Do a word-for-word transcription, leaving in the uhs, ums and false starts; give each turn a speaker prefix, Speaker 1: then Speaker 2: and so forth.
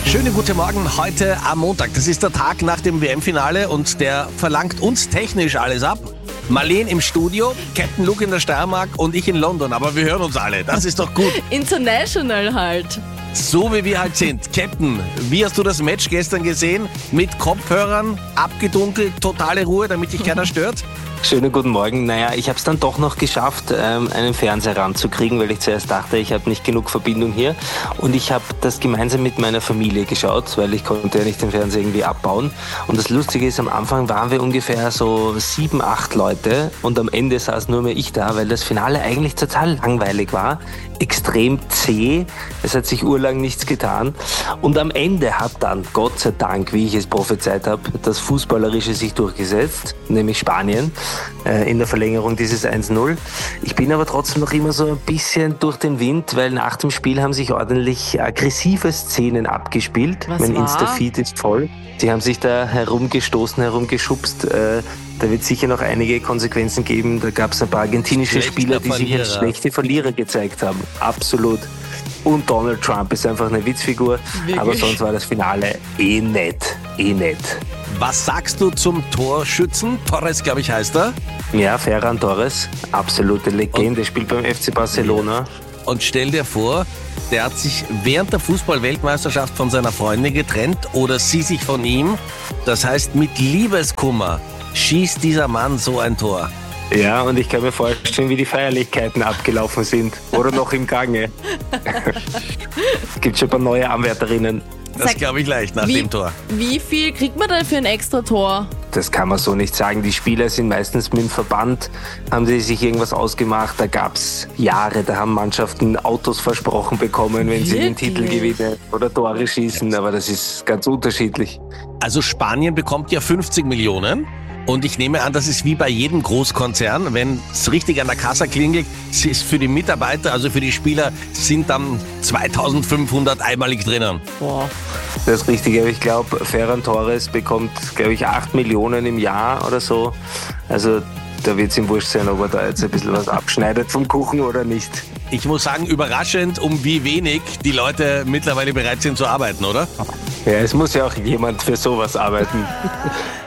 Speaker 1: Schönen guten Morgen, heute am Montag. Das ist der Tag nach dem W M-Finale und der verlangt uns technisch alles ab. Marleen im Studio, Captain Luke in der Steiermark und ich in London. Aber wir hören uns alle, das ist doch gut.
Speaker 2: International halt.
Speaker 1: So wie wir halt sind. Captain, wie hast du das Match gestern gesehen? Mit Kopfhörern, abgedunkelt, totale Ruhe, damit dich keiner stört?
Speaker 3: Schönen guten Morgen. Naja, ich habe es dann doch noch geschafft, ähm, einen Fernseher ranzukriegen, weil ich zuerst dachte, ich habe nicht genug Verbindung hier. Und ich habe das gemeinsam mit meiner Familie geschaut, weil ich konnte ja nicht den Fernseher irgendwie abbauen. Und das Lustige ist, am Anfang waren wir ungefähr so sieben, acht Leute und am Ende saß nur mehr ich da, weil das Finale eigentlich total langweilig war. Extrem zäh. Es hat sich urlang nichts getan. Und am Ende hat dann, Gott sei Dank, wie ich es prophezeit habe, das Fußballerische sich durchgesetzt, nämlich Spanien, äh, in der Verlängerung dieses eins null. Ich bin aber trotzdem noch immer so ein bisschen durch den Wind, weil nach dem Spiel haben sich ordentlich aggressive Szenen abgespielt.
Speaker 2: Was
Speaker 3: mein
Speaker 2: war?
Speaker 3: Insta-Feed ist voll. Sie haben sich da herumgestoßen, herumgeschubst. Äh, Da wird sicher noch einige Konsequenzen geben. Da gab es ein paar argentinische
Speaker 1: Schlechter
Speaker 3: Spieler, die sich als
Speaker 1: Verlierer.
Speaker 3: schlechte Verlierer gezeigt haben. Absolut. Und Donald Trump ist einfach eine Witzfigur.
Speaker 2: Wirklich?
Speaker 3: Aber sonst war das Finale eh nett. Eh nett.
Speaker 1: Was sagst du zum Torschützen? Torres, glaube ich, heißt er.
Speaker 3: Ja, Ferran Torres, absolute Legende, spielt beim F C Barcelona.
Speaker 1: Und stell dir vor, der hat sich während der Fußball-Weltmeisterschaft von seiner Freundin getrennt oder sie sich von ihm. Das heißt, mit Liebeskummer schießt dieser Mann so ein Tor.
Speaker 3: Ja, und ich kann mir vorstellen, wie die Feierlichkeiten abgelaufen sind. Oder noch im Gange. Es gibt schon ein paar neue Anwärterinnen.
Speaker 1: Das
Speaker 2: Sag,
Speaker 1: glaube ich leicht nach
Speaker 2: wie,
Speaker 1: dem Tor.
Speaker 2: Wie viel kriegt man denn für ein extra Tor?
Speaker 3: Das kann man so nicht sagen. Die Spieler sind meistens mit dem Verband, haben sie sich irgendwas ausgemacht. Da gab es Jahre, da haben Mannschaften Autos versprochen bekommen, wenn sie den
Speaker 2: Wirklich?
Speaker 3: Titel gewinnen oder Tore schießen. Aber das ist ganz unterschiedlich.
Speaker 1: Also Spanien bekommt ja fünfzig Millionen. Und ich nehme an, das ist wie bei jedem Großkonzern. Wenn es richtig an der Kasse klingelt, es ist für die Mitarbeiter, also für die Spieler, sind dann zweitausendfünfhundert einmalig drinnen.
Speaker 2: Boah.
Speaker 3: Das ist richtig, aber ich glaube, Ferran Torres bekommt, glaube ich, acht Millionen im Jahr oder so. Also da wird es ihm wurscht sein, ob er da jetzt ein bisschen was abschneidet vom Kuchen oder nicht.
Speaker 1: Ich muss sagen, überraschend, um wie wenig die Leute mittlerweile bereit sind zu arbeiten, oder?
Speaker 3: Ja, es muss ja auch jemand für sowas arbeiten.